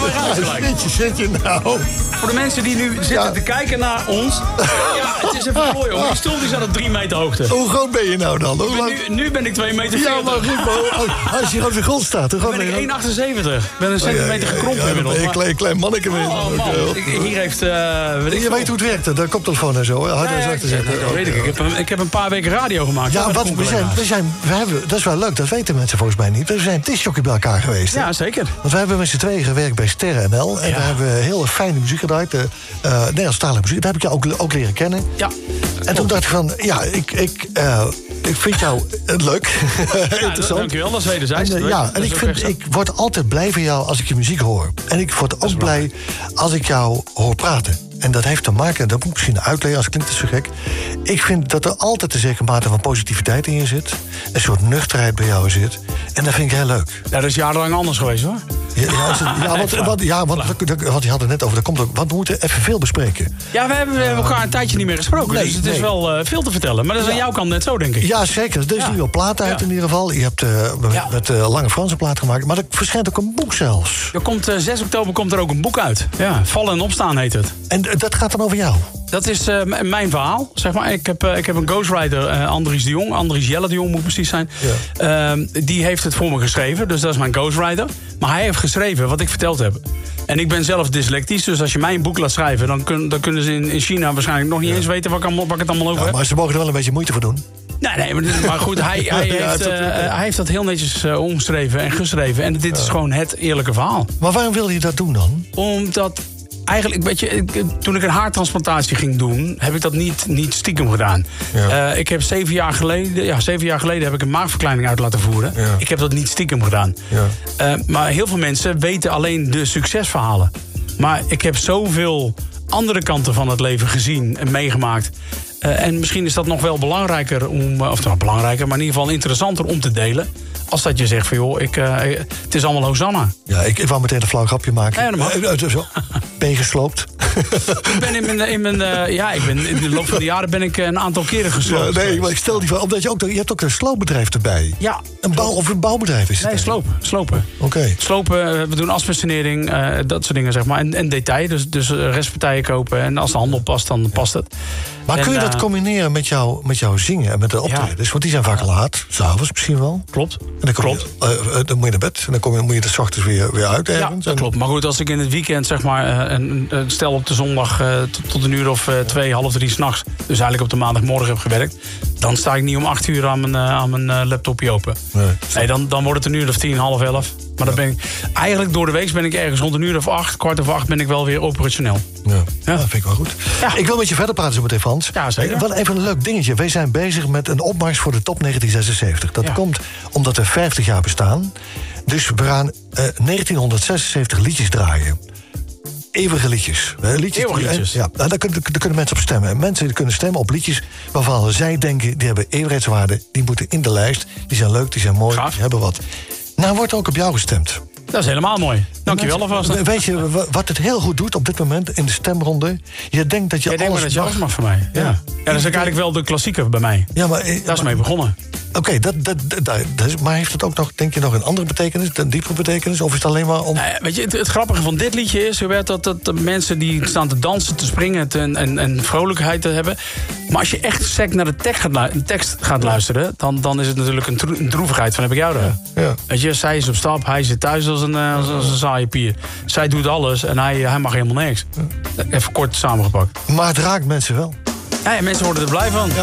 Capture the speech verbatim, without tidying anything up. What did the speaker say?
eruit gelijk. Zit je, zit je nou? Voor de mensen die nu zitten Ja. te kijken naar ons. Ja, het is even mooi hoor. Die stoel die staat op drie meter hoogte. Hoe groot ben je nou dan? Hoe lang? Nu, nu ben ik twee meter veertig. Ja, maar goed, maar als je op de grond staat, hoe groot ben ben ik je één dan? komma achtenzeventig. Ik ben een centimeter gekrompen Ja, dan inmiddels. ben je een maar- klein, klein manneke mee. Oh man, ik- hier heeft... uh, weet ik Je veel. weet hoe het werkt, hè? De koptelefoon en zo. Hè? Hard en Ja, ja, zacht te ja, zeggen. dat weet ik. Ik heb, een, ik heb een paar weken radio gemaakt. Ja, met wat, we zijn, we zijn, we hebben, dat is wel leuk, dat weten mensen volgens mij niet. We zijn discjockey bij elkaar geweest. Hè? Ja, zeker. Want we hebben met z'n tweeën gewerkt bij Sterren N L. En Ja. daar hebben we heel fijne muziek gedraaid. Uh, uh, Nederlandstalige muziek. Daar heb ik jou ook, ook leren kennen. Ja. En toen dacht ik van, ja, ik, ik, uh, ik vind jou uh, leuk. Ja, Interessant. dankjewel, dat is wederzijds. En, uh, Dat ja, weet- en dat ik, is ook vind, echt ik word altijd blij van jou als ik je muziek hoor. En ik word ook blij als ik jou hoor praten. En dat heeft te maken, dat moet ik misschien uitleggen, als klinkt het zo gek. Ik vind dat er altijd een zekere mate van positiviteit in je zit. Een soort nuchterheid bij jou zit. En dat vind ik heel leuk. Ja, dat is jarenlang anders geweest hoor. Ja, ja, is het- ja, want, want, ja, want, want je had het net over, dat komt ook, want we moeten even veel bespreken. Ja, we hebben, we hebben elkaar een tijdje niet meer gesproken. Nee, dus het is nee. wel uh, veel te vertellen. Maar dat is aan jouw kant net zo, denk ik. Ja, zeker. Er is Ja. nu al plaat uit Ja. in ieder geval. Je hebt uh, met, Ja. met uh, Lange Franse plaat gemaakt. Maar er verschijnt ook een boek zelfs. Er komt, uh, zes oktober komt er ook een boek uit. Ja, Vallen en Opstaan heet het. En uh, dat gaat dan over jou. Dat is uh, m- mijn verhaal, zeg maar. Ik heb, uh, ik heb een ghostwriter, uh, Andries de Jong. Andries Jelle de Jong moet precies zijn. Ja. Uh, die heeft het voor me geschreven, dus dat is mijn ghostwriter. Maar hij heeft geschreven wat ik verteld heb. En ik ben zelf dyslectisch, dus als je mij een boek laat schrijven... dan, kun, dan kunnen ze in, in China waarschijnlijk nog niet ja. eens weten... Waar ik, allemaal, waar ik het allemaal over Ja, heb. maar ze mogen er wel een beetje moeite voor doen. Nee, nee, maar, maar goed, hij, hij, Ja, heeft, dat- uh, hij heeft dat heel netjes uh, omgeschreven en geschreven. En dit is gewoon het eerlijke verhaal. Maar waarom wilde je dat doen dan? Omdat... Eigenlijk, weet je, ik, toen ik een haartransplantatie ging doen... heb ik dat niet, niet stiekem gedaan. Ja. Uh, ik heb zeven jaar geleden... Ja, zeven jaar geleden heb ik een maagverkleining uit laten voeren. Ja. Ik heb dat niet stiekem gedaan. Ja. Uh, maar heel veel mensen weten alleen de succesverhalen. Maar ik heb zoveel andere kanten van het leven gezien en meegemaakt... Uh, en misschien is dat nog wel belangrijker om... Of nou, belangrijker, maar in ieder geval interessanter om te delen... als dat je zegt van, joh, ik, uh, het is allemaal Hosanna. Ja, ik, ik wou meteen een flauw grapje maken. Ja, dat mag. Uh, uh, zo. Ben je gesloopt? Ik ben in mijn, in mijn uh, ja, ik ben, in de loop van de jaren ben ik een aantal keren gesloopt. Ja, nee, maar ik stel die vraag, omdat je ook, je hebt ook een sloopbedrijf erbij. Ja. Een bouw, of een bouwbedrijf is het? Nee, slopen. Slopen. Oké. Okay. Slopen, we doen asbestsanering, uh, dat soort dingen, zeg maar. En, en detail, dus, dus restpartijen kopen. En als de handel past, dan past het. Maar en, kun je dat uh, combineren met, jou, met jouw zingen en met de optredens? Ja. Want die zijn vaak laat, s'avonds misschien wel. Klopt. En dan, kom klopt. Je, uh, dan moet je naar bed en dan kom je, moet je er 's ochtends weer, weer uit ergens. Ja, dat klopt. Maar goed, als ik in het weekend, zeg maar, een, een stel op de zondag uh, tot, tot een uur of uh, twee, half drie 's nachts, dus eigenlijk op de maandagmorgen heb gewerkt, dan sta ik niet om acht uur aan mijn, uh, aan mijn uh, laptopje open. Nee, nee dan, dan wordt het een uur of tien, half elf. Maar dan ben ik, eigenlijk door de week ben ik ergens rond een uur of acht, kwart over acht ben ik wel weer operationeel. Ja, ja. Dat vind ik wel goed. Ja. Ik wil met je verder praten zo meteen, Frans. Ja, zeker. Wat even een leuk dingetje. Wij zijn bezig met een opmars voor de top negentien zesenzeventig. Dat ja. komt omdat we vijftig jaar bestaan. Dus we gaan uh, negentienhonderdzesenzeventig liedjes draaien. Eeuwige liedjes. liedjes Eeuwige liedjes. Ja, daar kunnen, daar kunnen mensen op stemmen. En mensen kunnen stemmen op liedjes waarvan zij denken, die hebben eeuwigheidswaarde. Die moeten in de lijst. Die zijn leuk, die zijn mooi, Gaaf. die hebben wat. Nou wordt ook op jou gestemd. Dat is helemaal mooi. Dankjewel alvast. Weet je wat het heel goed doet op dit moment in de stemronde? Je denkt dat je Jij alles denkt maar dat je mag. alles mag van mij. Ja. Ja. ja, dat is eigenlijk wel de klassieker bij mij. Ja, maar, Daar is mee begonnen. Oké, okay, dat, dat, dat, dat is, maar heeft het ook nog, denk je, nog een andere betekenis? Een diepere betekenis? Of is het alleen maar om... Nou ja, weet je, het, het grappige van dit liedje is, Hubert, dat, dat de mensen die staan te dansen, te springen te, en, en vrolijkheid te hebben. Maar als je echt sec naar de tekst gaat, tekst gaat luisteren, dan, dan is het natuurlijk een, dro- een droevigheid van heb ik jou er. Ja, ja. Weet je, zij is op stap, hij zit thuis als een, als, als een saaie pier. Zij doet alles en hij, hij mag helemaal niks. Even kort samengepakt. Maar het raakt mensen wel. Ja, ja, mensen worden er blij van. Ja.